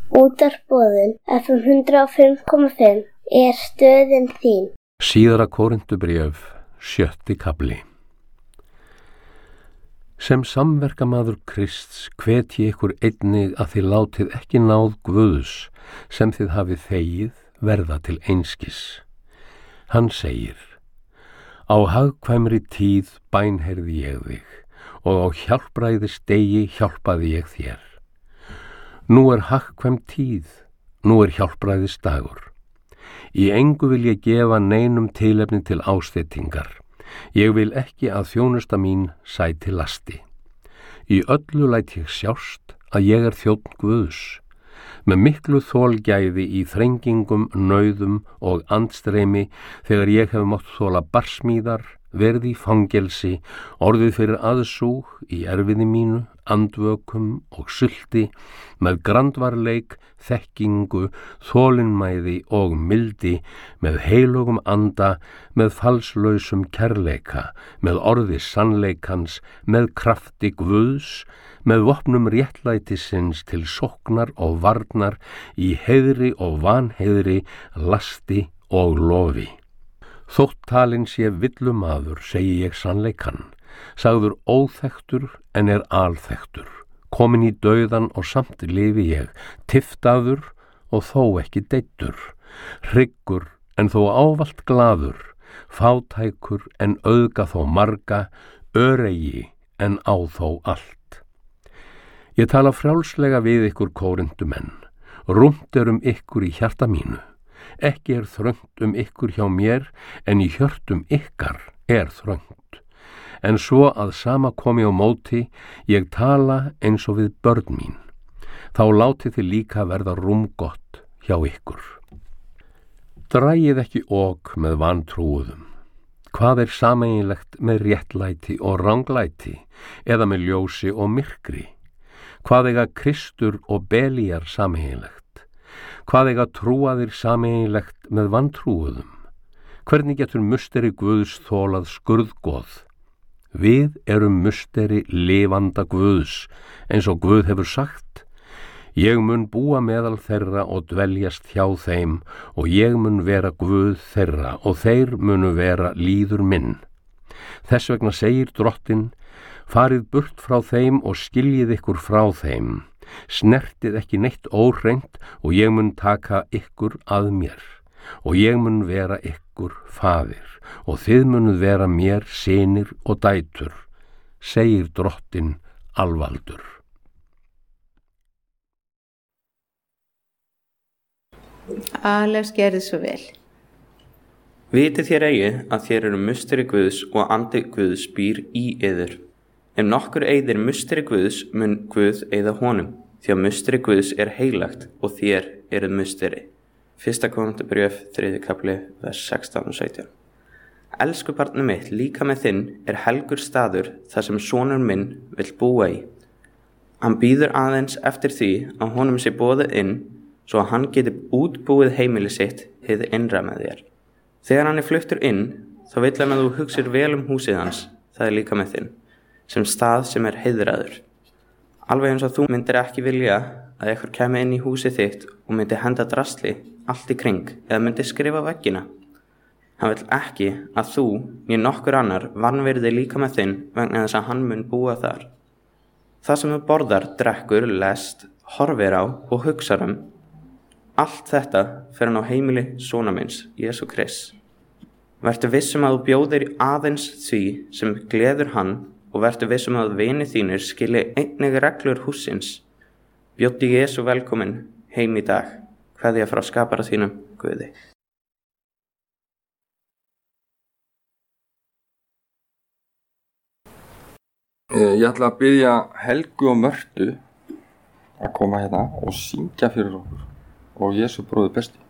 Útvarpsboðun FM 105,5 er stöðin þín. Síðara Kórinthubréf, 7. kafli. Sem samverkamaður Krists hvet ég ykkur einnig að þið látið ekki náð Guðs sem þið hafið þegið verða til einskis. Hann segir: Á hagkvæmri tíð bænheyrði ég þig, og á hjálpræðisdegi hjálpaði ég þér. Nú er hagkvæm tíð, nú er hjálpræðisdagur. Í engu vil ég gefa neinum tilefni til ásteytingar. Ég vil ekki að þjónusta mín sæti lasti. Í öllu læt ég sjást að ég er þjónn Guðs, með miklu þolgæði í þrengingum, nauðum og andstreymi þegar ég hef mátt þola barsmíðar, verið í fangelsi, orðið fyrir aðsúg í erfiði mínu, andvökum og sulti, með grandvarleik, þekkingu, þolinmæði og mildi, með heilugum anda, með falslausum kærleika, með orði sannleikans, með krafti Guðs, með vopnum réttlætisins til sóknar og varnar, í heiðri og vanheiðri, lasti og lofi. Þótt talinn sé villumaður, segi ég sannleikann, sagður óþekktur en er alþekktur, komin í dauðan og samt lifi ég, tiftaður og þó ekki deyddur, hryggur en þó ávallt glaður, fátækur en auðga þó marga, öregi en á þó allt. Ég tala frjálslega við ykkur Kórinthumenn, rúmt er ykkur í hjarta mínu. Ekki er þröngt ykkur hjá mér, en í hjörtum ykkar er þröngt. En svo að sama komi á móti, ég tala eins og við börn mín. Þá látið þið líka verða rúmgott hjá ykkur. Dragið ekki ok með vantrúuðum. Hvað er sameiginlegt með réttlæti og ranglæti, eða með ljósi og myrkri? Hvað eiga Kristur og Belíar sameiginlegt? Hvað eiga trúaðir sameiginlegt með vantrúuðum? Hvernig getur musteri Guðs þolað skurðgoð? Við erum musteri lifanda Guðs, eins og Guð hefur sagt: Ég mun búa meðal þeirra og dveljast hjá þeim, og ég mun vera Guð þeirra, og þeir munu vera líður minn. Þess vegna segir Drottinn: Farið burt frá þeim og skiljið ykkur frá þeim. Snertið ekki neitt óhreint, og ég mun taka ykkur að mér, og ég mun vera ykkur faðir, og þið munuð vera mér synir og dætur, segir Drottinn alvaldur. Alex gerði svo vel. Vitið þér eigi að þér eru musteri Guðs og andi Guðs býr í yður. Ef nokkur eyðir musteri Guðs, mun Guð eyða honum, því að musteri Guðs er heilagt og þér eruð musteri. 1. Kórinthubréf, 3. kafli, vers 16 og 17. Elsku barnið mitt, líka með þinn er helgur staður þar sem sonur minn vill búa í. Hann bíður aðeins eftir því að honum sé boðið inn, svo að hann geti útbúið heimili sitt hið innra með þér. Þegar hann er fluttur inn, þá vill hann að þú hugsir vel húsið hans, það er líka með þinn, sem stað sem er heiðraður. Alveg eins og þú myndir ekki vilja að ykkur kæmi inn í húsið þitt og myndi henda drasli allt í kring eða myndi skrifa veggina. Hann vill ekki að þú né nokkur annar vanvirði líka með þinn vegna þess að hann mun búa þar. Það sem þú borðar, drekkur, lest, horfir á og hugsar allt þetta fer hann á heimili sonar míns, Jesú Krists. Vertu vissum að þú bjóðir aðeins því sem gleður hann, og vertu vissum að vinir þínir skilji einnig reglur hússins. Bjóddu Jesú velkomin heim í dag. Kveðja frá skapara þínum, Guði. Ég ætla að biðja Helgu og Mörtu að koma hérna og syngja fyrir okkur og Jesú bróðir besti.